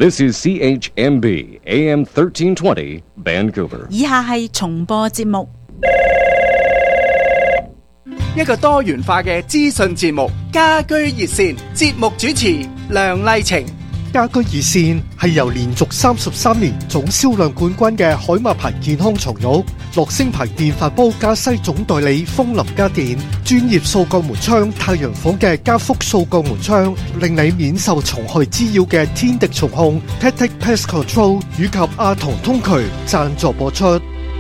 This is CHMB AM 1320 Vancouver。 以下係重播節目， 一個多元化嘅資訊節目，家居熱線節目主持梁麗晴。 家居熱線係由連續33年總銷量冠軍嘅海馬牌健康床褥、樂聲牌電飯煲加西總代理風林家電、專業掃鋼門窗太陽房嘅加福掃鋼門窗，令你免受蟲害滋擾嘅天敵蟲控 Tactic Pest Control 以及阿童通渠贊助播出。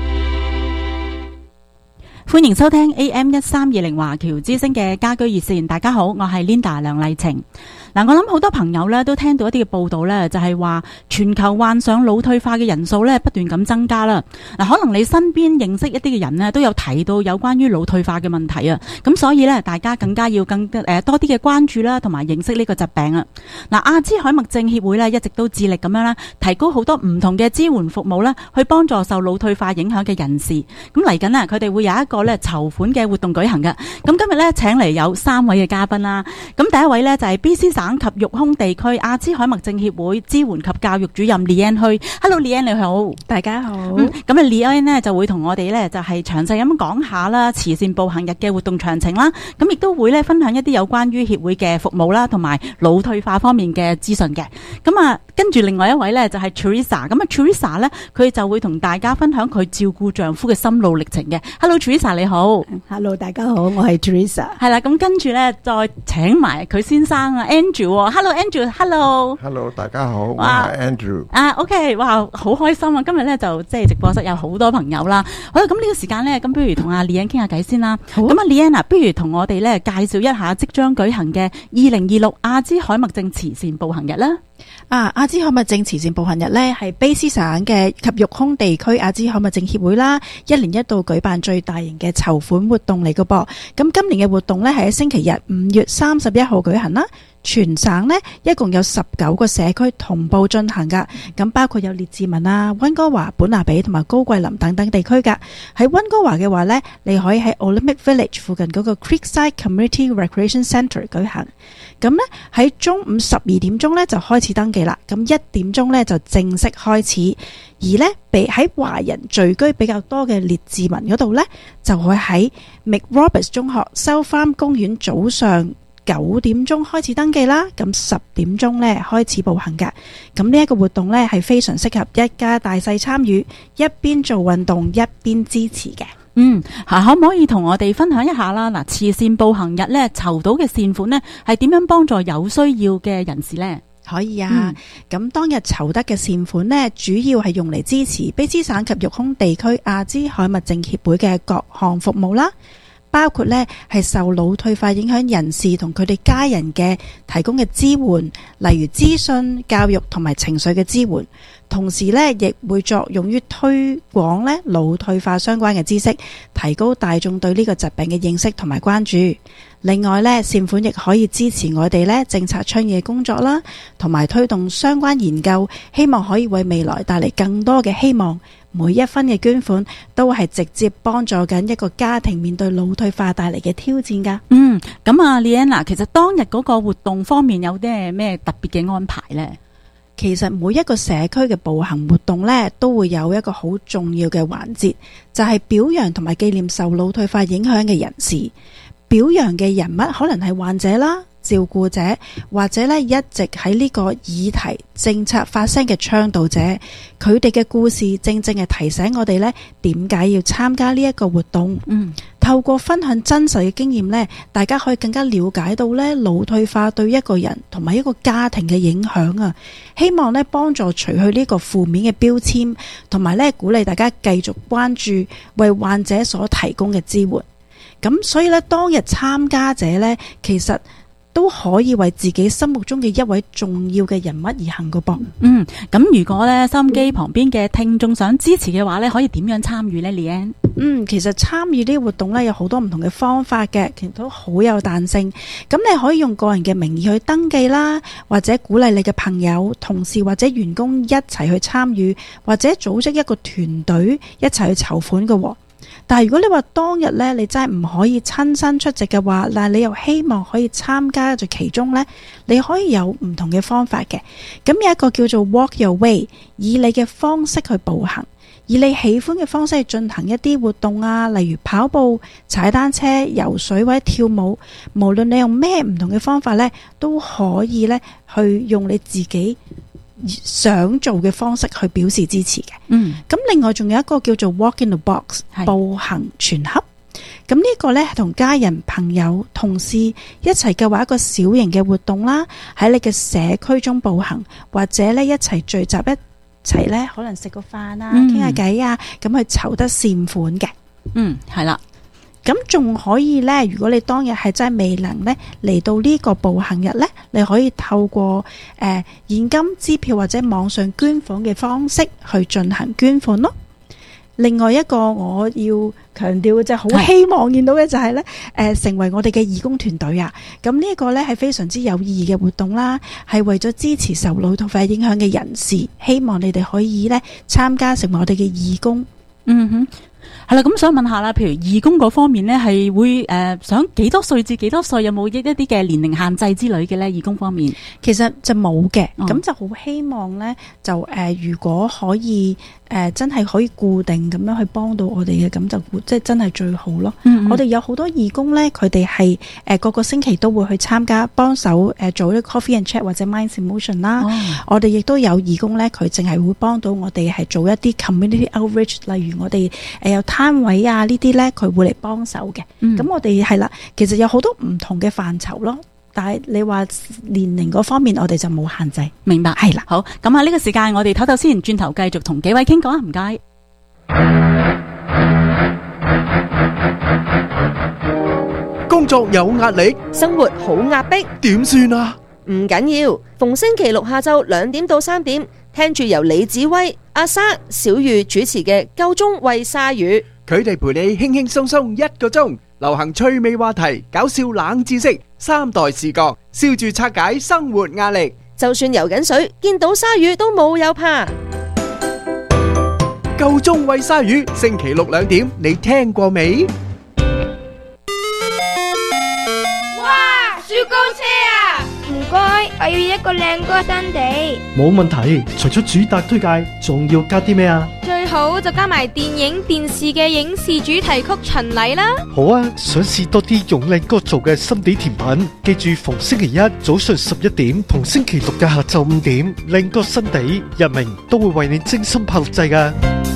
歡迎收聽 AM1320 華僑之聲嘅家居熱線。大家好，我係 Linda 梁麗晴。嗱，我諗好多朋友咧都聽到一啲嘅報道咧，就係話全球患上腦退化嘅人數咧不斷咁增加啦。嗱，可能你身邊認識一啲嘅人咧都有提到有關於腦退化嘅問題啊。咁所以咧，大家更加要多啲嘅關注啦，同埋認識呢個疾病啊。嗱，阿茲海默症協會咧一直都致力咁樣啦，提高好多唔同嘅支援服務啦，去幫助受腦退化影響嘅人士。咁嚟緊啊，佢哋會有一個咧籌款嘅活動舉行嘅。咁今日咧請嚟有3位嘅嘉賓啦。咁第一位咧就係 BC 省及育空地區阿茲海默症協會支援及教育主任 Leanne Hui。Hello Leanne， 你好。 大家好。 咁啊 Leanne 呢就會同我哋咧就係詳細咁講下啦慈善步行日嘅活動詳情啦。咁亦都會咧分享一啲有關於協會嘅服務啦，同埋腦退化方面嘅資訊嘅。咁啊跟住另外一位咧就係 Teresa。咁啊 Teresa 咧佢就會同大家分享佢照顧丈夫嘅心路歷程嘅。Hello Teresa， 你好。 Hello， 大家好，我係 Teresa。 係啦，咁跟住咧再請埋佢先生啊 Andrew。Hello Andrew，Hello。 大家好，我係 Andrew。 OK， 哇，好開心啊！今日咧就即係直播室有好多朋友啦。好啦，咁呢個時間咧，咁不如同阿 Leanne 傾下偈先啦。咁啊 Leanne， 不如同我哋咧介紹一下即將舉行嘅2026阿茲海默症慈善步行日啦。 阿茲海默症慈善步行日呢係卑詩省嘅及育空地區阿茲海默症協會啦，一年一度舉辦最大型嘅籌款活動嚟嘅噃。咁今年嘅活動呢係喺星期日5月31號舉行啦。全省呢一共有19個社區同步進行噶，咁包括有列治文啊、溫哥華、本拿比同埋高桂林等等地區噶。喺溫哥華嘅話呢，你可以喺 Olympic Village 附近嗰個 Creekside Community Recreation Centre 舉行。咁呢喺中午12點鐘呢就開始登記啦，咁1點鐘呢就正式開始。而呢喺華人聚居比較多嘅列治文嗰度呢，就會喺 McRoberts 中學收翻公園早上9點鐘開始登記啦，咁10點鐘呢開始步行㗎。咁呢一個活動呢係非常適合一家大細參與，一邊做運動一邊支持嘅。 可唔可以同我哋分享一下啦？嗱，慈善步行日呢籌到嘅善款呢係點樣幫助有需要嘅人士呢？ 可以啊，咁當日籌得嘅善款呢，主要係用嚟支持卑詩省及育空地區阿茲海默症協會嘅各項服務啦。包括呢係受腦退化影響人士同佢哋家人嘅提供嘅支援，例如資訊、教育同埋情緒嘅支援。同時呢亦會作用於推廣呢腦退化相關嘅知識，提高大眾對呢個疾病嘅認識同埋關注。另外呢，善款亦可以支持我哋呢政策倡議嘅工作啦，同埋推動相關研究，希望可以為未來帶嚟更多嘅希望。每一分嘅捐款都係直接幫助緊一個家庭面對腦退化帶嚟嘅挑戰噶。 咁啊 Leanne， 其實當日嗰個活動方面有啲咩特別嘅安排呢？ 其實每一個社區嘅步行活動呢，都會有一個好重要嘅環節，就係表揚同埋紀念受腦退化影響嘅人士。表揚嘅人物可能係患者啦、照顧者，或者呢一直喺呢個議題政策發聲嘅倡導者，佢哋嘅故事正正係提醒我哋呢點解要參加呢一個活動。透過分享真實嘅經驗呢，大家可以更加了解到呢腦退化對一個人同埋一個家庭嘅影響啊！希望呢幫助除去呢個負面嘅標籤，同埋呢鼓勵大家繼續關注為患者所提供嘅支援。咁所以呢，當日參加者呢，其實都可以為自己心目中嘅一位重要嘅人物而行個噃。 咁如果呢收音機旁邊嘅聽眾想支持嘅話呢，可以點樣參與呢 Leanne？ 其實參與呢啲活動呢，有好多唔同嘅方法嘅，其實都好有彈性。咁你可以用個人嘅名義去登記啦，或者鼓勵你嘅朋友、同事或者員工一齊去參與，或者組織一個團隊一齊去籌款嘅。 但係如果你話當日呢，你真係唔可以親身出席嘅話，但係你又希望可以參加在其中呢，你可以有唔同嘅方法嘅。咁有一個叫做 Walk Your Way， 以你嘅方式去步行，以你喜歡嘅方式去進行一啲活動啊，例如跑步、踩單車、游水或者跳舞，無論你用咩唔同嘅方法呢，都可以呢去用你自己想做嘅方式去表示支持嘅。咁另外仲有一個叫做 Walk in the Box， 步行全盒。咁呢個呢係同家人、朋友、同事一齊計劃一個小型嘅活動啦，喺你嘅社區中步行，或者呢一齊聚集一齊呢，可能食個飯啊，傾下偈啊，咁去籌得善款嘅。 係啦。 咁仲可以呢，如果你當日係真係未能呢嚟到呢個步行日呢，你可以透過現金、支票或者網上捐款嘅方式去進行捐款咯。另外一個我要強調嘅就係好希望見到嘅就係呢，成為我哋嘅義工團隊啊！咁呢一個呢係非常之有意義嘅活動啦，係為咗支持受腦退化影響嘅人士，希望你哋可以呢參加成為我哋嘅義工。 係啦，咁想問下啦，譬如義工嗰方面呢，係會想幾多歲至幾多歲，有冇一啲嘅年齡限制之類嘅呢？義工方面其實就冇嘅，咁就好希望呢，就如果可以真係可以固定咁樣去幫到我哋嘅，咁就即係真係最好咯。我哋有好多義工呢，佢哋係個個星期都會去參加幫手做啲 coffee and chat 或者 Minds in Motion 啦。我哋亦都有義工呢，佢淨係會幫到我哋係做一啲 community outreach， 例如我哋有攤位啊呢啲呢，佢會嚟幫手嘅。咁我哋係啦，其實有好多唔同嘅範疇咯。但係你話年齡嗰方面，我哋就冇限制。 明白，係啦。好，咁啊呢個時間我哋唞唞先，轉頭繼續同幾位傾講啊，唔該。 工作有壓力， 生活好壓迫， 點算啊？ 唔緊要，逢星期六下晝2點到3點，聽住由李子威、阿莎、小玉主持嘅夠鐘喂鯊魚， 佢哋陪你輕輕鬆鬆1個鐘，流行趣味話題、搞笑冷知識、3代視角，笑住拆解生活壓力。 就算游緊水，見到鯊魚都冇有怕。 夠鐘喂鯊魚，星期六2點，你聽過未？ 哇！雪糕車啊！唔該，我要一個靚歌新地。 冇問題，除咗主打推介，仲要加啲咩啊？ 最好就加埋電影、電視嘅影視主題曲巡禮啦。 好啊，想試多啲用靚歌做嘅心地甜品，記住逢星期一早上11點同星期六嘅下晝5點，靚歌新地日明都會為你精心拍錄製㗎。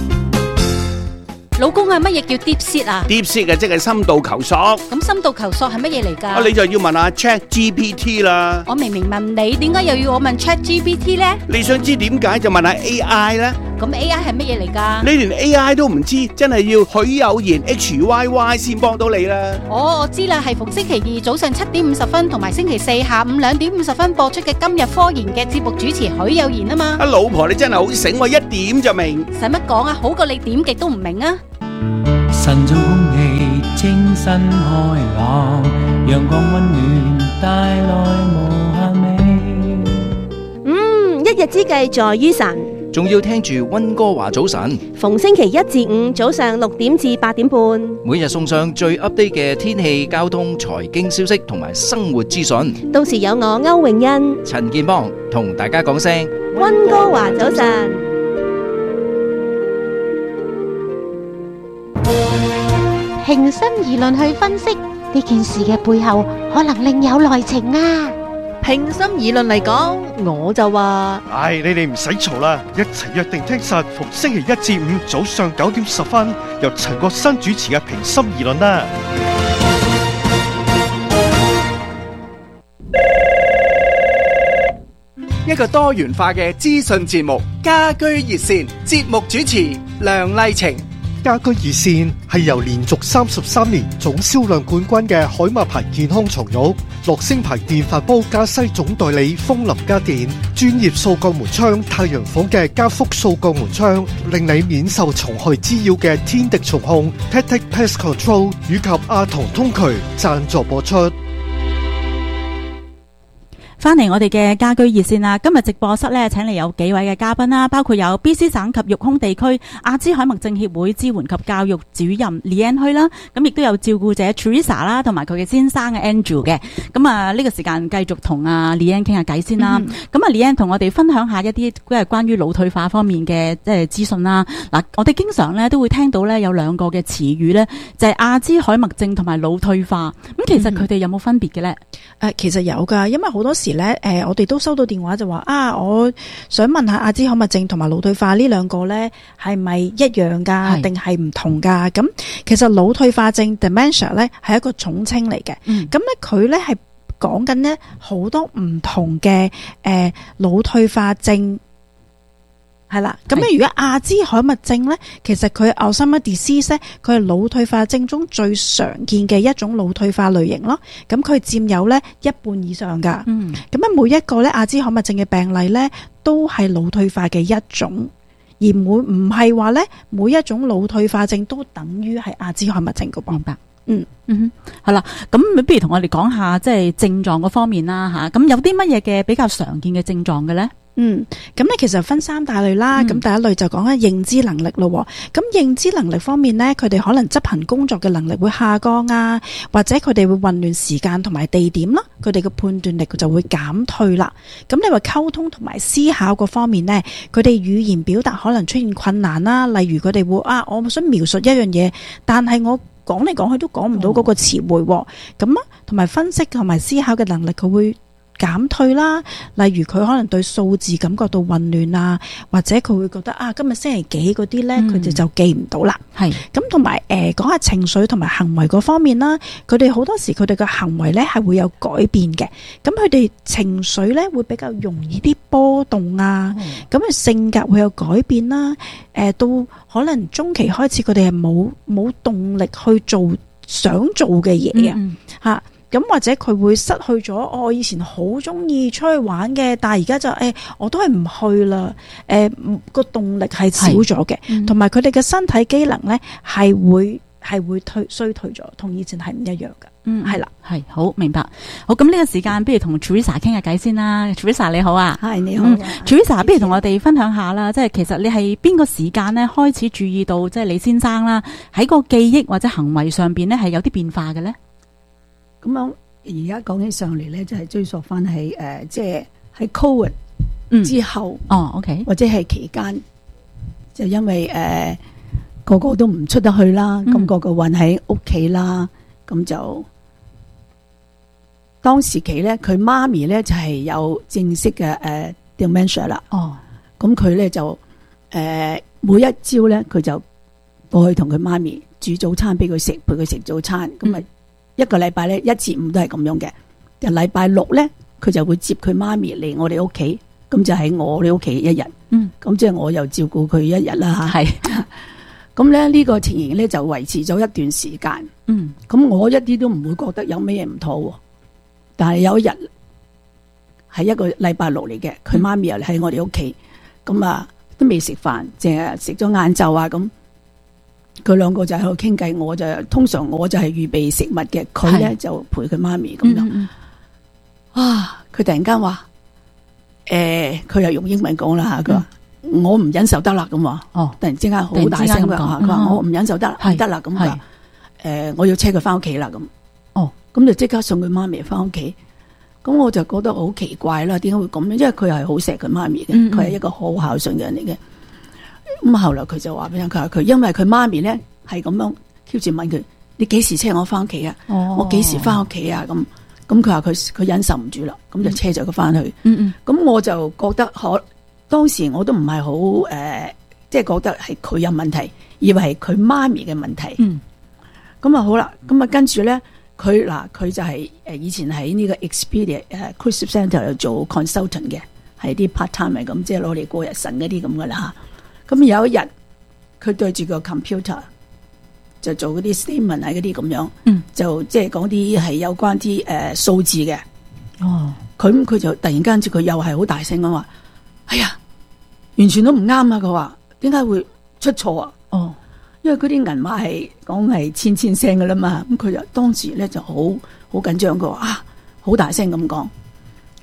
老公啊，乜嘢叫 deep seat 啊 ？deep seat 啊，即係深度求索。 咁深度求索係乜嘢嚟㗎？ 你就要問下 ChatGPT 啦。 我明明問你，點解又要我問 ChatGPT 呢？ 你想知點解就問下 AI 啦。 咁 AI 係乜嘢嚟㗎？ 你連 AI 都唔知，真係要許有言 HYY 先幫到你啦。 我知啦，係逢星期二早上7點50分同埋星期四下午2點50分播出嘅今日科研嘅節目主持許有言啊嘛。 老婆你真係好醒喎，一點就明。 使乜講啊？好過你點極都唔明啊！ 晨早空氣清新開朗，陽光溫暖帶來無限美。 一日之計在於晨， 仲要聽住溫哥華早晨。 逢星期1至5早上6點至8點半， 每日送上最 update 嘅天氣、交通、財經消息同埋生活資訊。 到時有我歐詠欣、 陳建邦同大家講聲溫哥華早晨。 平心而論去分析呢件事嘅背後，可能另有內情啊！ 平心而論嚟講，我就話： 你哋唔使嘈啦，一齊約定聽實逢星期1至5早上9點10分，由陳國新主持嘅平心而論啦。 一個多元化嘅資訊節目，家居熱線，節目主持梁麗晴。 家居熱線係由連續33年總銷量冠軍嘅海馬牌健康床褥、樂聲牌電飯煲加西總代理風林家電、專業掃鋼門窗太陽房嘅加福掃鋼門窗，令你免受蟲害滋擾嘅天敵蟲控 Tactic Pest Control 以及阿童通渠贊助播出。 翻嚟我哋嘅家居熱線啦，今日直播室咧請嚟有幾位嘅嘉賓啦，包括有 BC 省及育空地區阿茲海默症協會支援及教育主任 Leanne 許啦，咁亦都有照顧者 Teresa 啦，同埋佢嘅先生嘅 Andrew 嘅。咁啊呢個時間繼續同阿 Leanne 傾下偈先啦。咁啊 Leanne 同我哋分享下一啲即係關於腦退化方面嘅即係資訊啦。嗱，我哋經常咧都會聽到咧有兩個嘅詞語咧，就係阿茲海默症同埋腦退化。咁其實佢哋有冇分別嘅咧？ 其實有噶，因為好多時咧，我哋都收到電話就話啊，我想問下阿茲海默症同埋腦退化呢兩個咧係咪一樣噶，定係唔同噶？咁其實腦退化症 dementia 咧係一個總稱嚟嘅，咁咧佢咧係講緊咧好多唔同嘅腦退化症。係啦，咁咧如果阿茲海默症咧，其實佢 Alzheimer's disease 咧，佢係腦退化症中最常見嘅一種腦退化類型咯。咁佢佔有咧1半以上噶。咁啊每一個咧阿茲海默症嘅病例咧，都係腦退化嘅一種，而唔係話咧每一種腦退化症都等於係阿茲海默症噶噃。明白。 係啦，咁不如同我哋講下即係症狀嗰方面啦吓。咁有啲乜嘢嘅比較常見嘅症狀嘅咧？ 咁咧其實分3大類啦。咁第一類就講緊認知能力咯。咁認知能力方面咧，佢哋可能執行工作嘅能力會下降啊，或者佢哋會混亂時間同埋地點啦，佢哋嘅判斷力就會減退啦。咁你話溝通同埋思考嗰方面咧，佢哋語言表達可能出現困難啦。例如佢哋會我想描述一樣嘢，但係我講嚟講去都講唔到嗰個詞彙。咁同埋分析同埋思考嘅能力佢會減退啦，例如佢可能對數字感覺到混亂啊，或者佢會覺得今日星期幾嗰啲咧，佢哋就記唔到啦。係咁同埋講下情緒同埋行為嗰方面啦，佢哋好多時佢哋嘅行為咧係會有改變嘅，咁佢哋情緒咧會比較容易啲波動啊，咁佢性格會有改變啦，到可能中期開始佢哋係冇動力去做想做嘅嘢啊。咁或者佢會失去咗我以前好中意出去玩嘅，但係而家就我都係唔去啦。個動力係少咗嘅，同埋佢哋嘅身體機能咧係會衰退咗，同以前係唔一樣噶。係啦，係好明白。好，咁呢個時間不如同 Teresa 傾下偈先啦。Teresa 你好啊，係你好。Teresa 不如同我哋分享下啦，即係其實你係邊個時間咧開始注意到即係你先生啦喺個記憶或者行為上邊咧係有啲變化嘅咧？ 咁樣而家講起上嚟咧，就係追溯翻喺即係喺 COVID 之後 ，OK， 或者係期間，就因為個個都唔出得去啦，咁個個韞喺屋企啦，咁就當時期咧，佢媽咪咧就係有正式嘅dementia 啦。咁佢咧就每一朝咧，佢就過去同佢媽咪煮早餐俾佢食，陪佢食早餐，咁啊。一個禮拜咧1至5都係咁樣嘅，就禮拜6咧佢就會接佢媽咪嚟我哋屋企，咁就喺我哋屋企一日，咁即係我又照顧佢一日啦吓。係，咁咧呢個情形咧就維持咗一段時間。咁我一啲都唔會覺得有咩唔妥，但係有一日係一個禮拜6嚟嘅，佢媽咪又喺我哋屋企，咁都未食飯，淨係食咗晏晝啊咁。佢兩個就喺度傾偈，通常我就係預備食物嘅，佢咧就陪佢媽咪咁樣。佢突然間話，佢又用英文講啦吓，佢話我唔忍受得啦咁話。突然之間好大聲嘅吓，佢話我唔忍受得啦，唔得啦咁話。我要車佢翻屋企啦咁。咁就即刻送佢媽咪翻屋企。咁我就覺得好奇怪啦，點解會咁樣？因為佢係好錫佢媽咪嘅，佢係一個好孝順嘅人嚟嘅。咁後來佢就話俾佢話佢因為佢媽咪咧係咁樣 keep 住問佢，你幾時車我翻屋企啊？我幾時翻屋企啊？咁佢話佢忍受唔住啦，咁就車咗佢翻去。咁我就覺得當時我都唔係好即係覺得係佢有問題，以為係佢媽咪嘅問題。咁好啦，咁跟住咧佢就係以前喺呢個 Expedia Cruise Center 度做 consultant 嘅，係啲 part time 咁，即係攞嚟過日神嗰啲咁噶啦吓。咁有一日，佢對住個 computer 就做嗰啲 statement 嗰啲咁樣，就即係講啲係有關啲數字嘅。佢就突然間佢又係好大聲咁話：哎呀，完全都唔啱啊！佢話點解會出錯啊？因為嗰啲銀碼係講係千聲噶啦嘛。咁佢就當時咧就好緊張，佢話好大聲咁講。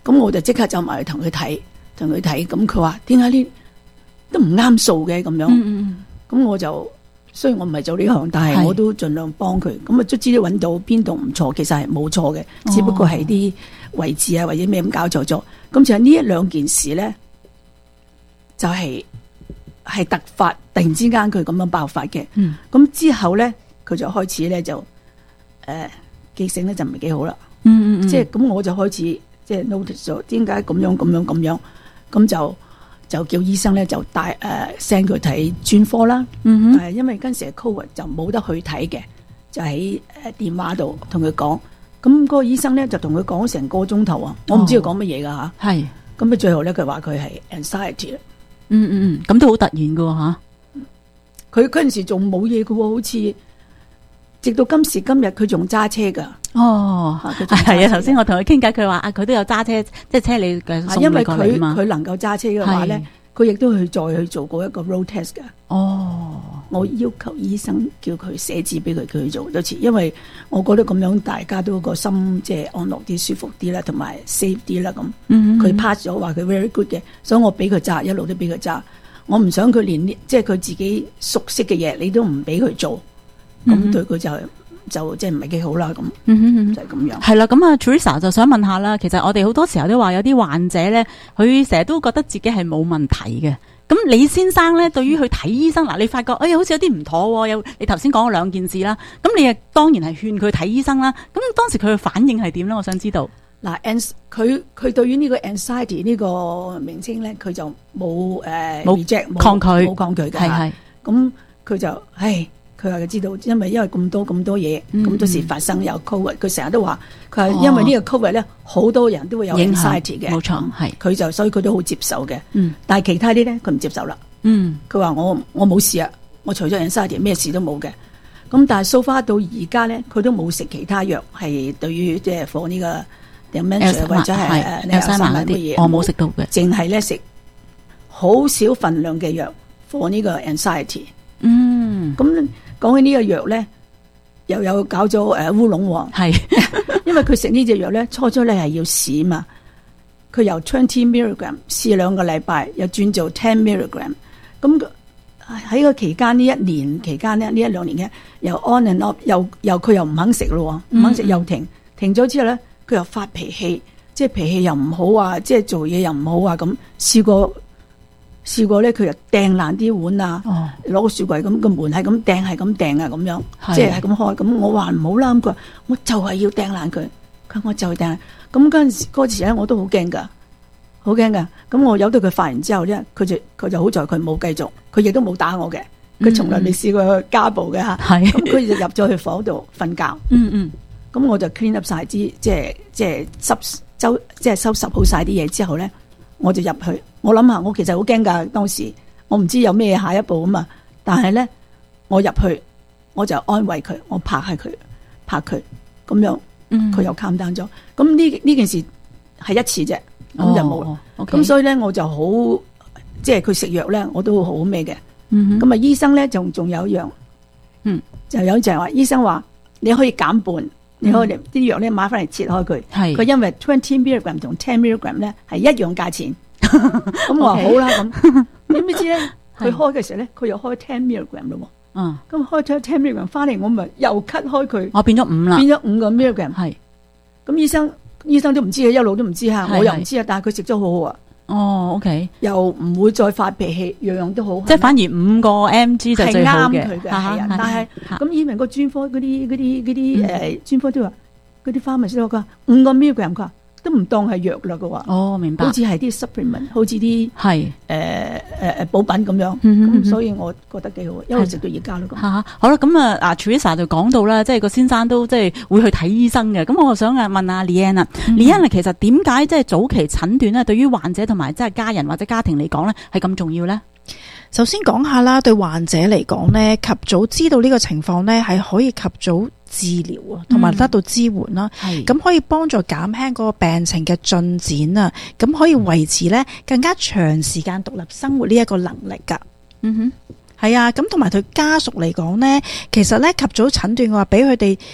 咁我就即刻走埋去同佢睇，咁佢話點解呢都唔啱數嘅咁樣，咁我就雖然我唔係做呢行，但係我都盡量幫佢，咁啊卒之都揾到邊度唔錯，其實係冇錯嘅，只不過係啲位置啊或者咩咁搞錯咗，咁就係呢一兩件事咧，就係突發，突然之間佢咁樣爆發嘅，咁之後咧佢就開始咧就記性咧就唔係幾好啦，即係咁我就開始即係 notice 咗點解咁樣，咁就叫醫生咧就帶send 佢睇專科啦，因為嗰陣時係 COVID 就冇得去睇嘅，就喺電話度同佢講，咁嗰個醫生咧就同佢講成個鐘頭啊，我唔知佢講乜嘢噶吓，係，咁啊最後咧佢話佢係 anxiety 啦， 咁都好突然噶吓， 佢嗰陣時仲冇嘢噶，好似直到今時今日佢仲揸車噶。 哦，係啊！頭先我同佢傾偈，佢話佢都有揸車，即係車你嘅送你過嚟嘛。 因為佢能夠揸車嘅話咧，佢亦都再去做過一個 road test 噶。哦，我要求醫生叫佢寫字俾佢，叫佢做多次，因為我覺得咁樣大家都個心即係安樂啲、舒服啲啦，同埋 safe 啲啦咁。佢 pass 咗，話佢 very good 嘅，所以我俾佢揸，一路都俾佢揸。我唔想佢連即係佢自己熟悉嘅嘢，你都唔俾佢做，咁對佢就即係唔係幾好啦咁，就係咁樣。 係啦，咁啊 Teresa 就想問下啦，其實我哋好多時候都話有啲患者咧，佢成日都覺得自己係冇問題嘅。咁李先生咧，對於去睇醫生嗱，你發覺好似有啲唔妥，你頭先講咗兩件事啦，咁你亦當然係勸佢睇醫生啦。咁當時佢嘅反應係點咧？我想知道。 嗱，佢對於呢個 anxiety 呢個名稱咧，佢就冇reject 抗拒嘅，係咁佢就佢話佢知道，因為咁多嘢，咁多事發生有 COVID，佢成日都話佢係因為呢個 COVID 咧，好多人都會有 anxiety 嘅，冇錯，係佢就所以佢都好接受嘅。但係其他啲咧，佢唔接受啦。佢話我冇事啊，我除咗 anxiety 咩事都冇嘅。咁但係 so far 到而家咧，佢都冇食其他藥，係對於即係 for 呢個 dementia 或者係 Alzheimer啲嘢，我冇食到嘅， 淨係咧食好少份量嘅藥 for 呢個 anxiety。咁講起呢個藥咧，又有搞咗烏龍喎。係，因為佢食呢隻藥咧，初咧係要試嘛。佢由 20 milligram 試2個禮拜，又轉做10 milligram。咁喺個期間呢一年期間呢，呢一兩年嘅又 on and off，又佢又唔肯食咯，唔肯食又停咗之後咧，佢又發脾氣，即係脾氣又唔好啊，即係做嘢又唔好啊，咁試過咧，佢就掟爛啲碗啊，攞個雪櫃咁個門係咁掟啊，咁樣，即係咁開。咁我話唔好啦，咁佢話我就係要掟爛佢，我就係掟爛。咁嗰時咧，我都好驚噶。咁我由到佢發完之後咧，佢就好在佢冇繼續，佢亦都冇打我嘅，佢從來未試過家暴嘅吓。咁佢就入咗去房度瞓覺。咁我就 clean up 晒啲即係收拾好晒啲嘢之後咧，我就入去。我諗下，我其實好驚噶，當時我唔知有咩下一步啊嘛。但係咧，我入去我就安慰佢，我拍佢，咁樣，佢又 calm down咗。咁呢件事係一次啫，咁就冇啦。咁所以咧，我就好，即係佢食藥咧，我都好咩嘅。咁啊，醫生咧仲有一樣，就係話醫生話你可以減半，你可以啲藥咧買翻嚟切開佢。佢因為20 milligram 同10 milligram 咧係一樣價錢。咁我話好啦，咁點知咧？佢開嘅時候咧，佢又開10 milligram 咯。咁開咗10 milligram 翻嚟，我咪又 cut 開佢。 我變咗5啦， 變咗5個 milligram。係，咁醫生都唔知嘅，一路都唔知吓，我又唔知啊。但係佢食咗好好啊。哦 ，OK，又唔會再發脾氣，樣樣都好。即係反而5個 mg 就最好嘅。係啱佢嘅，係啊。但係咁以為個專科嗰啲專科都話，嗰啲 pharmacist 都話5個 milligram 佢話。都唔當係藥啦嘅話，哦，明白，好似係啲 supplement， 好似啲係補品咁樣，咁所以我覺得幾好，一路食到而家咯咁。 好啦，咁啊，Teresa 就講到啦，即係個先生都即係會去睇醫生嘅。咁我想問下 Leanne 啊，Leanne其實點解即係早期診斷咧，對於患者同埋即係家人或者家庭嚟講咧，係咁重要咧？ 首先講下啦，對患者嚟講呢，及早知道呢個情況呢，係可以及早治療啊，同埋得到支援啦。咁可以幫助減輕嗰個病情嘅進展啊，咁可以維持呢更加長時間獨立生活呢一個能力噶。係啊，咁同埋對家屬嚟講呢，其實呢及早診斷嘅話，俾佢哋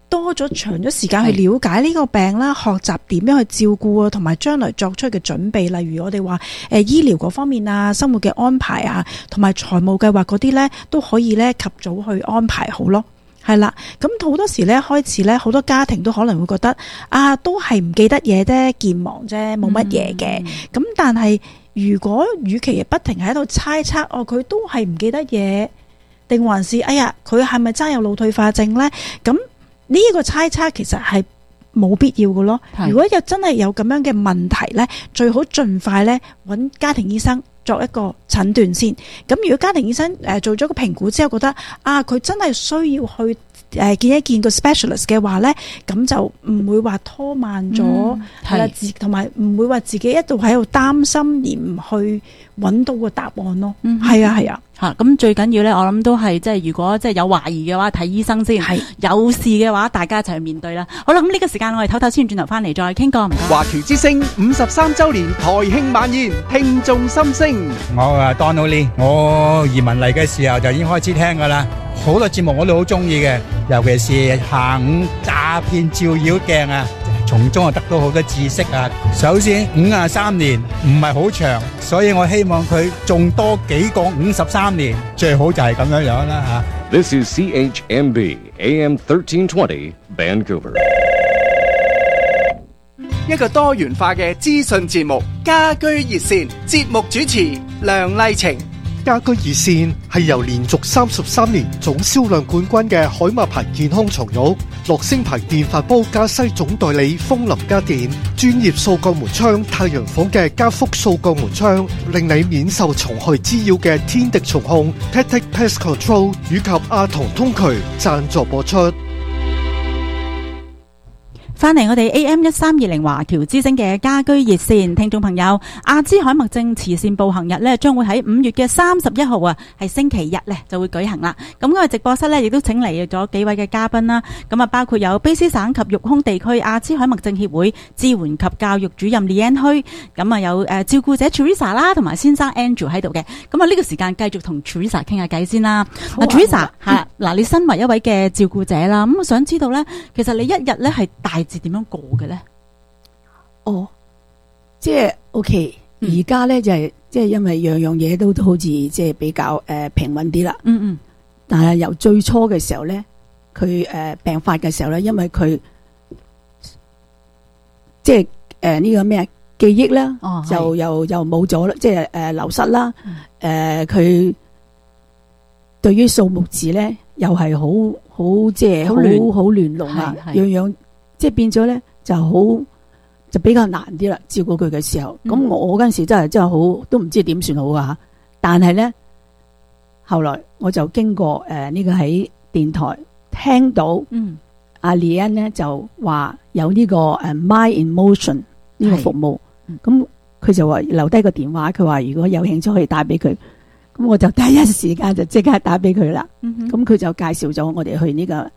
多咗長咗時間去了解呢個病啦，學習點樣去照顧啊，同埋將來作出嘅準備，例如我哋話醫療嗰方面啊，生活嘅安排啊，同埋財務計劃嗰啲呢，都可以呢及早去安排好咯。係啦，咁好多時呢，開始呢，好多家庭都可能會覺得啊，都係唔記得嘢啫，健忘啫，冇乜嘢嘅。咁但係如果與其不停喺度猜測，佢都係唔記得嘢，定還是哎呀佢係咪真有腦退化症呢？咁呢個猜測其實係冇必要嘅咯。如果真係有咁樣嘅問題呢，最好盡快呢揾家庭醫生作一個診斷先。咁如果家庭醫生做咗個評估之後覺得佢真係需要去見一見個 specialist 嘅話呢，咁就唔會話拖慢咗，同埋唔會話自己一度喺度擔心而唔去揾到個答案咯。係啊。 咁最緊要咧，我諗都係即係如果即係有懷疑嘅話，睇醫生先。有事嘅話，大家一齊去面對啦。好啦，咁呢個時間我哋唞唞先，轉頭翻嚟再傾過。唔該。 華僑之聲53週年台慶晚宴，聽眾心聲。 我Donald Lee， 我移民嚟嘅時候就已經開始聽噶啦，好多節目我都好中意嘅，尤其是下午詐騙照妖鏡啊，從中得到好多知識啊。首先53年唔係好長，所以我希望佢仲多幾個53年，最好就係咁樣樣啦吓。 This is CHMB AM 1320 Vancouver。 一個多元化嘅資訊節目，家居熱線，節目主持梁麗晴。 家居熱線係由連續33年總銷量冠軍嘅海馬牌健康床褥、樂聲牌電飯煲加西總代理風林家電、專業掃鋼門窗太陽房嘅加福掃鋼門窗，令你免受蟲害滋擾嘅天敵蟲控 Tactic Pest Control 以及阿童通渠贊助播出。 翻嚟我哋 AM1320 華僑之聲嘅家居熱線，聽眾朋友，阿茲海默症慈善步行日呢將會喺5月嘅31號啊，係星期日呢就會舉行啦。咁我哋直播室呢亦都請嚟咗幾位嘅嘉賓啦。咁啊，包括有卑詩省及育空地區阿茲海默症協會支援及教育主任 Leanne Hui，咁啊有照顧者 Teresa 啦，同埋先生 Andrew 喺度嘅。咁啊呢個時間繼續同 Teresa 傾下偈先啦。Teresa 係嗱，你身為一位嘅照顧者啦，咁我想知道呢，其實你一日呢係大點樣過嘅咧？ 即係 OK，而家咧就係即係因為樣樣嘢都好似即係比較平穩啲啦。但係由最初嘅時候咧，佢病發嘅時候咧，因為佢即係呢個咩記憶啦，就又冇咗啦，即係流失啦。佢對於數目字咧，又係好即係好亂龍啊，樣樣。即係變咗咧，就比較難啲啦。照顧佢嘅時候，咁我嗰陣時真係好，都唔知點算好啊。但係咧，後來我就經過呢個喺電台聽到，阿 Leanne 咧就話有呢個My Emotion 呢個服務，咁佢就話留低個電話，佢話如果有興趣可以打俾佢，咁我就第一時間就即刻打俾佢啦。咁佢就介紹咗我哋去呢個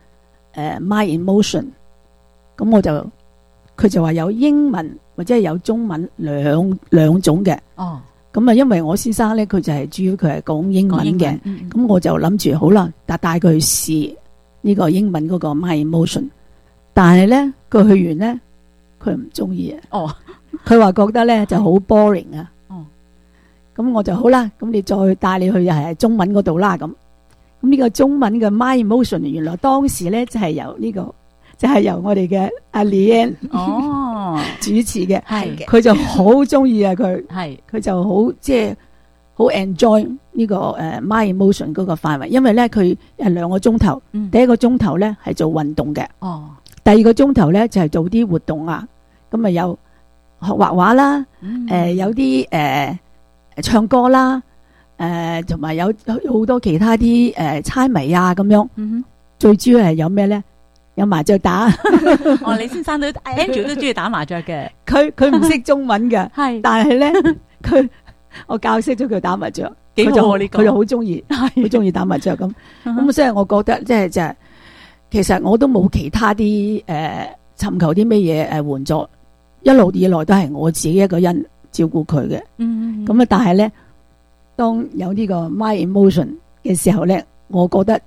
My Emotion。咁佢就話有英文或者係有中文兩種嘅。咁啊，因為我先生咧，佢就係主要佢係講英文嘅。咁我就諗住好啦，帶佢去試呢個英文嗰個 My Emotion。但係咧，佢去完咧，佢唔中意啊。佢話覺得咧就好 boring 啊。咁我就好啦，咁你再帶你去係中文嗰度啦。咁呢個中文嘅 My Emotion 原來當時咧就係由呢個。就係由我哋嘅阿 Leanne 主持嘅，佢就好中意啊！佢就好即係好 enjoy 呢個My Emotion 嗰個範圍，因為咧佢係2個鐘頭，第一個鐘頭咧係做運動嘅，第二個鐘頭咧就係做啲活動啊，咁啊有學畫畫啦，有啲唱歌啦，同埋有好多其他啲猜謎啊咁樣，最主要係有咩咧？有麻雀打。 李先生都 Andrew 都中意打麻雀嘅。 佢唔識中文嘅，但係咧我教識咗佢打麻雀，幾好呢個，佢就好中意，好中意打麻雀咁。咁所以我覺得即係其實我都冇其他啲尋求啲咩嘢援助，一路以來都係我自己一個人照顧佢嘅。咁啊，但係咧當有呢個 My Emotion 嘅時候咧，我覺得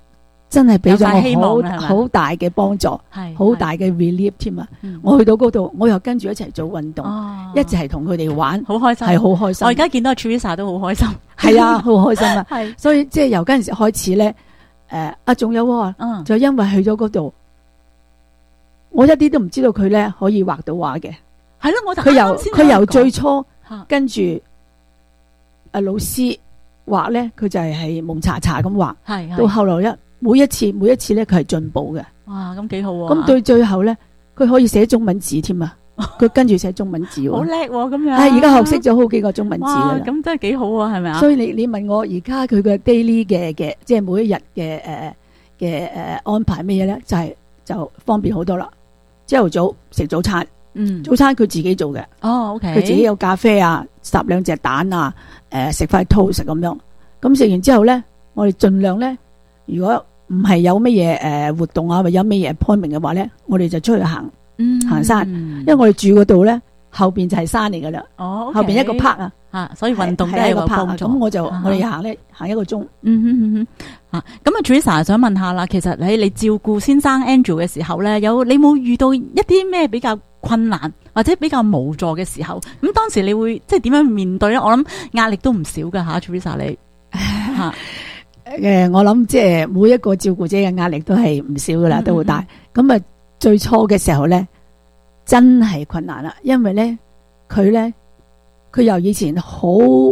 真係俾咗有希望啦係咪我好大嘅幫助，好大嘅 relief 添啊！我去到嗰度，我又跟住一齊做運動，一齊同佢哋玩， 好開心， 係好開心。 我而家見到 Teresa 都好開心， 係啊，好開心啊！ 係， 所以即係由嗰陣時開始咧，仲有喎，就因為去咗嗰度，我一啲都唔知道佢咧可以畫到畫嘅。 係咯， 佢由最初跟住老師畫咧，佢就係蒙查查咁畫，到後來每一次咧，佢係進步嘅。 哇，咁幾好啊！ 咁對最後咧，佢可以寫中文字添啊！佢跟住寫中文字， 好叻咁樣。 而家學識咗好幾個中文字啦。 咁真係幾好啊，係咪啊？ 所以你問我而家佢嘅 daily 嘅，即係每一日嘅安排咩嘢咧，就方便好多啦。朝頭早食早餐，早餐佢自己做嘅。 OK， 佢自己有咖啡啊，烚2隻蛋啊，食塊 toast 咁樣。咁食完之後咧，我哋盡量咧，如果唔係有乜嘢活動啊，或者有乜嘢 appointment 嘅話咧，我哋就出去行山。因為我哋住嗰度咧，後邊就係山嚟噶啦。後邊一個 park 啊， 所以運動都係一個幫助。 咁我哋行一個鐘。 咁啊 Teresa 想問下啦，其實你照顧先生 Andrew 嘅時候咧，你冇遇到一啲咩比較困難或者比較無助嘅時候？咁當時你會即係點樣面對咧？我諗壓力都唔少噶吓 Teresa 你吓。 我諗即係每一個照顧者嘅壓力都係唔少噶啦，都好大。咁啊，最初嘅時候咧，真係困難啦，因為咧佢由以前好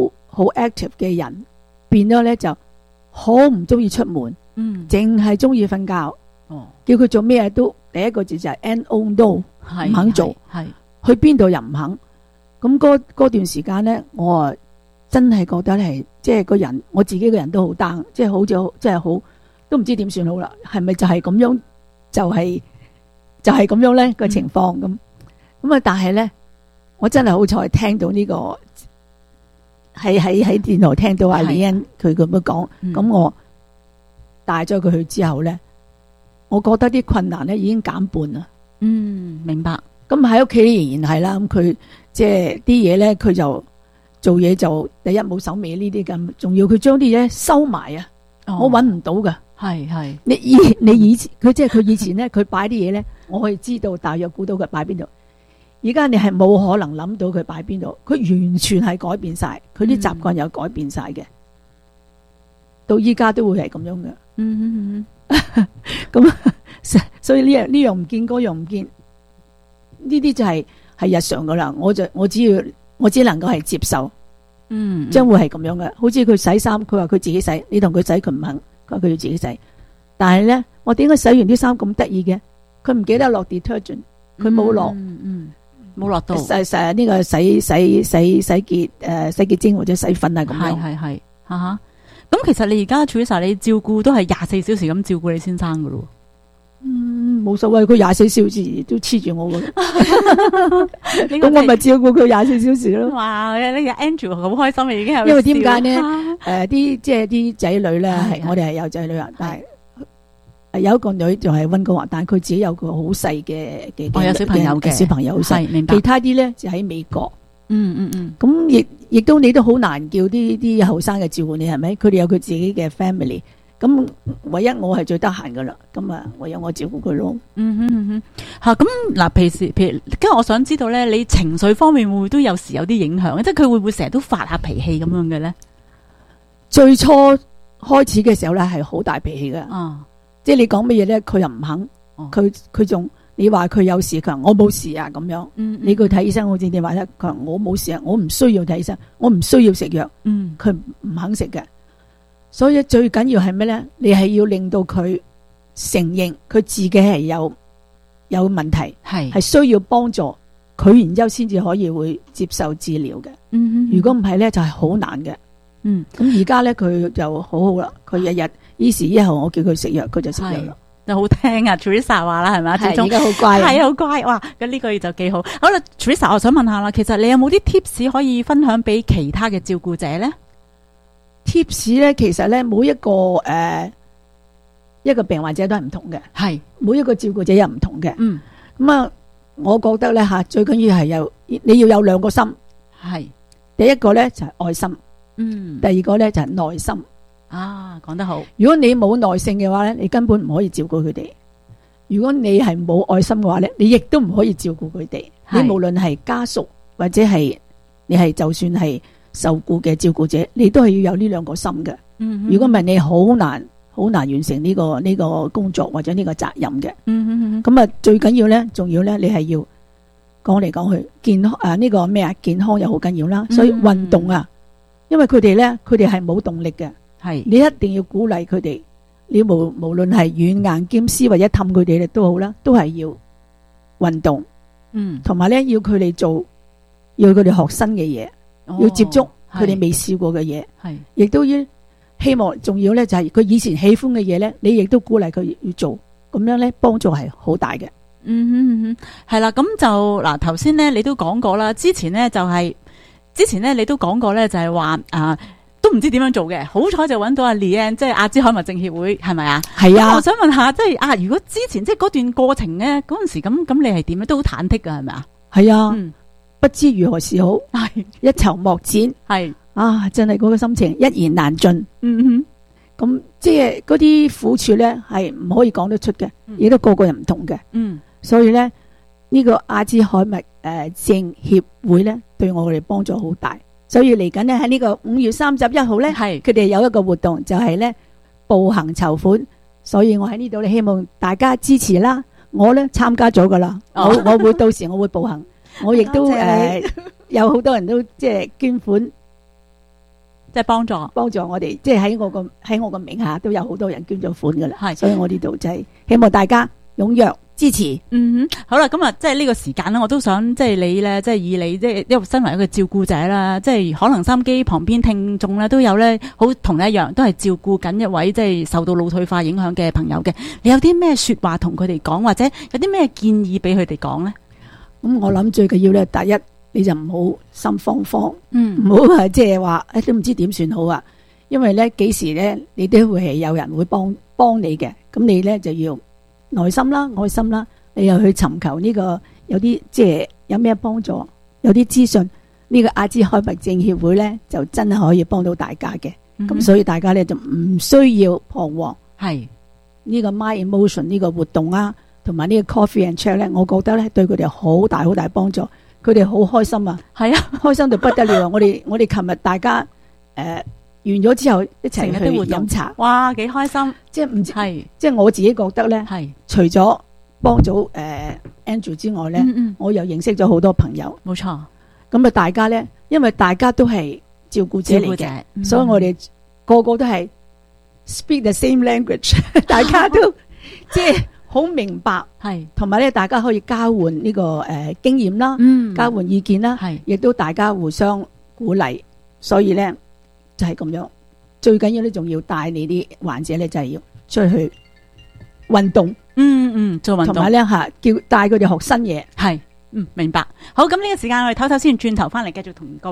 active 嘅人，變咗咧就好唔中意出門，淨係中意瞓覺。叫佢做咩都第一個字就係 no， 唔肯做，去邊度又唔肯。咁嗰段時間咧，我啊真係覺得係即係個人，我自己個人都好 down，即係好似即係好都唔知點算好啦。係咪就係咁樣？就係咁樣咧個情況咁啊！但係咧，我真係好彩聽到呢個喺電台聽到阿李欣佢咁樣講，咁我帶咗佢去之後咧，我覺得啲困難咧已經減半啦。 明白。 咁喺屋企仍然係啦，咁佢即係啲嘢咧，佢就做嘢就第一冇手尾呢啲咁，仲要佢將啲嘢收埋啊，我搵唔到噶。 係你以前佢即係佢以前咧，佢擺啲嘢咧，我可以知道大約估到佢擺邊度。而家你係冇可能諗到佢擺邊度，佢完全係改變晒，佢啲習慣又改變晒嘅，到依家都會係咁樣嘅。咁所以呢樣唔見，嗰樣唔見，呢啲就係日常噶啦。我只能夠係接受，將會係咁樣嘅。好似佢洗衫，佢話佢自己洗，你同佢洗佢唔肯，佢話佢要自己洗。但係咧，我點解洗完啲衫咁得意嘅？佢唔記得落 detergent， 佢冇落。 冇落到呢個洗潔精或者洗粉啊咁樣。 係咁其實你而家 Teresa 你照顧都係24小時咁照顧你先生噶咯。 冇所謂，佢24小時都黐住我噶。咁我咪照顧佢24小時咯。 哇！呢個 Andrew 好開心啊，已經係。 因為點解呢？啲仔女咧，我哋係有仔女啊，但係。有一個女就係溫哥華，但係佢自己有個好細嘅有小朋友嘅小朋友好細， 明白。 其他啲咧就喺美國。咁亦都你都好難叫啲後生嘅照顧你，係咪？佢哋有佢自己嘅 family。咁唯一我係最得閒噶啦，咁啊唯有我照顧佢咯。 咁嗱，譬如，跟住我想知道咧，你情緒方面會唔會都有時有啲影響？即係佢會唔會成日都發下脾氣咁樣嘅咧？ 最初開始嘅時候咧係好大脾氣嘅。即係你講乜嘢咧，佢又唔肯，佢仲你話佢有事，佢話我冇事啊咁樣。你去睇醫生好似你話咧，佢話我冇事啊，我唔需要睇醫生，我唔需要食藥。佢唔肯食嘅，所以最緊要係咩咧？你係要令到佢承認佢自己係有問題，係需要幫助佢，然之後先至可以會接受治療嘅。如果唔係咧，就係好難嘅。咁而家咧佢就好好啦，佢日日依時依候我叫佢食藥，佢就食藥啦。 就好聽啊 Teresa 話啦，係咪？ 而家好乖， 係好乖。哇！咁呢個嘢就幾好。好啦 Teresa， 我想問下啦，其實你有冇啲 tips 可以分享俾其他嘅照顧者咧？ tips 咧，其實咧每一個一個病患者都係唔同嘅，係每一個照顧者又唔同嘅。咁啊，我覺得咧最緊要係你要有兩個心，係第一個咧就係愛心，第二個咧就係耐心。 啊，講得好。 如果你冇耐性嘅話咧，你根本唔可以照顧佢哋。如果你係冇愛心嘅話咧，你亦都唔可以照顧佢哋。你無論係家屬或者係你係就算係受僱嘅照顧者，你都係要有呢兩個心嘅。如果唔係，你好難完成呢個工作或者呢個責任嘅。咁啊，最緊要咧，仲要咧，你係要講嚟講去健康呢個咩啊？健康又好緊要啦。所以運動啊，因為佢哋係冇動力嘅，你一定要鼓勵佢哋。你無論係軟硬兼施或者氹佢哋咧都好啦，都係要運動。同埋咧要佢哋要佢哋學新嘅嘢，要接觸佢哋未試過嘅嘢，亦都要希望。仲要咧就係佢以前喜歡嘅嘢咧，你亦都鼓勵佢要做，咁樣咧幫助係好大嘅。 係啦，咁就嗱頭先咧你都講過啦，之前咧你都講過咧，就係話都唔知點樣做嘅，好彩就揾到阿 Leanne， 即係阿茲海默症協會，係咪啊？係啊。我想問下，即係如果之前即係嗰段過程咧，嗰陣時咁你係點咧？都好忐忑噶，係咪啊？係啊，不知如何是好，一籌莫展，係真係嗰個心情一言難盡。咁即係嗰啲苦處咧，係唔可以講得出嘅，亦都個個人唔同嘅。所以咧呢個阿茲海默症協會咧，對我哋幫助好大。所以嚟緊呢，喺呢個5月31號咧，佢哋有一個活動，就係咧步行籌款。所以我喺呢度咧，希望大家支持啦。我咧參加咗噶啦，我會到時我會步行，我亦都有好多人都即係捐款， 即係幫助我哋，即係喺我個名下都有好多人捐咗款噶啦。所以我呢度就係希望大家踴躍支持。 好啦，咁啊，即係呢個時間咧，我都想即係你咧，即係以你即係因為身為一個照顧者啦，即係可能收音機旁邊聽眾咧都有咧，好同你一樣，都係照顧緊一位即係受到腦退化影響嘅朋友嘅。你有啲咩說話同佢哋講，或者有啲咩建議俾佢哋講咧？ 咁我諗最緊要咧，第一你就唔好心慌慌，唔好係即係話都唔知點算好啊。因為咧幾時咧你都會係有人會幫你嘅，咁你咧就要耐心啦、愛心啦，你又去尋求呢個有啲即係有咩幫助，有啲資訊，呢個阿茲海默症協會咧就真係可以幫到大家嘅。咁所以大家咧就唔需要彷徨。係呢個 My Emotion 呢個活動啊，同埋呢個 Coffee and Chat 咧，我覺得咧對佢哋好大好大幫助，佢哋好開心啊！係啊，開心到不得了啊！我哋琴日大家完咗之後一齊去飲茶， 哇，幾開心！ 即係唔知係，即係我自己覺得咧，係除咗幫咗Andrew 之外咧，我又認識咗好多朋友。 冇錯， 咁啊，大家咧，因為大家都係照顧者嚟嘅，所以我哋個個都係 speak the same language， 大家都即係好明白，係同埋咧，大家可以交換呢個經驗啦，交換意見啦，係亦都大家互相鼓勵，所以咧。就係咁樣，最緊要咧，仲要帶你啲患者咧，就係要出去運動，做運動，同埋咧叫帶佢哋學新嘢，係，明白。好，咁呢個時間我哋唞唞先，轉頭翻嚟繼續同各位。